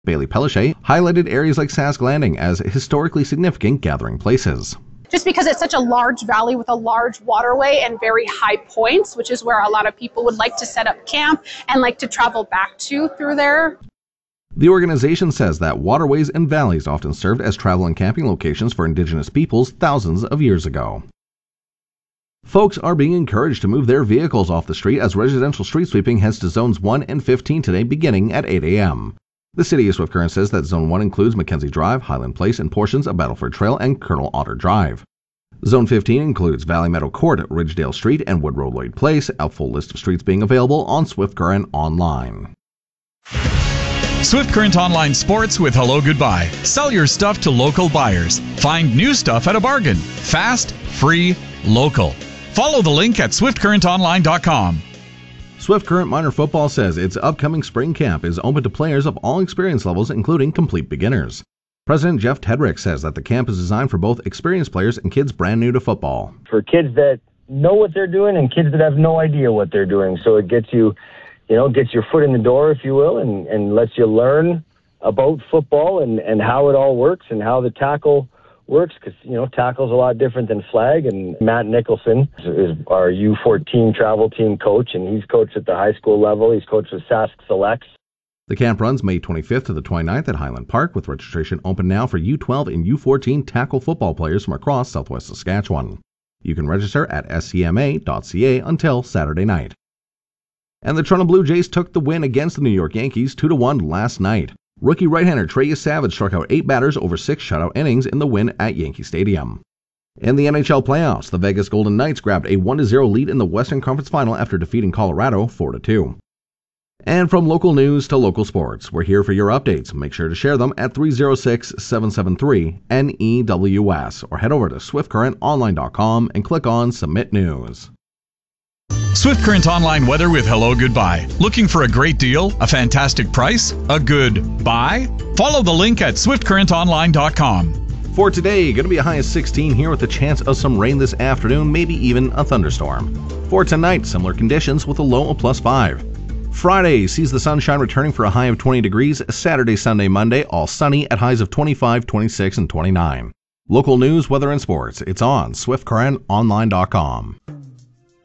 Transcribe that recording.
Bailey Pellichet highlighted areas like Sask Landing as historically significant gathering places. Just because it's such a large valley with a large waterway and very high points, which is where a lot of people would like to set up camp and like to travel back to through there. The organization says that waterways and valleys often served as travel and camping locations for Indigenous peoples thousands of years ago. Folks are being encouraged to move their vehicles off the street as residential street sweeping heads to Zones 1 and 15 today beginning at 8 a.m. The City of Swift Current says that Zone 1 includes Mackenzie Drive, Highland Place, and portions of Battleford Trail and Colonel Otter Drive. Zone 15 includes Valley Meadow Court, Ridgedale Street, and Woodrow Lloyd Place, a full list of streets being available on Swift Current Online. Swift Current Online Sports with Hello Goodbye. Sell your stuff to local buyers. Find new stuff at a bargain. Fast, free, local. Follow the link at swiftcurrentonline.com. Swift Current Minor Football says its upcoming spring camp is open to players of all experience levels, including complete beginners. President Jeff Tedrick says that the camp is designed for both experienced players and kids brand new to football. For kids that know what they're doing and kids that have no idea what they're doing. So it gets you, gets your foot in the door, if you will, and lets you learn about football and how it all works and how the tackle works, because tackle's a lot different than flag. And Matt Nicholson is our U14 travel team coach, and he's coached at the high school level. He's coached with Sask Selects. The camp runs May 25th to the 29th at Highland Park, with registration open now for U12 and U14 tackle football players from across southwest Saskatchewan. You can register at scma.ca until Saturday night. And the Toronto Blue Jays took the win against the New York Yankees 2-1 last night. Rookie right-hander Trey Savage struck out 8 batters over 6 shutout innings in the win at Yankee Stadium. In the NHL playoffs, the Vegas Golden Knights grabbed a 1-0 lead in the Western Conference Final after defeating Colorado 4-2. And from local news to local sports, we're here for your updates. Make sure to share them at 306-773-NEWS or head over to swiftcurrentonline.com and click on Submit News. Swift Current Online weather with Hello Goodbye. Looking for a great deal? A fantastic price? A good buy? Follow the link at swiftcurrentonline.com. For today, going to be a high of 16 here with a chance of some rain this afternoon, maybe even a thunderstorm. For tonight, similar conditions with a low of +5. Friday sees the sunshine returning for a high of 20 degrees. Saturday, Sunday, Monday, all sunny at highs of 25, 26, and 29. Local news, weather, and sports. It's on swiftcurrentonline.com.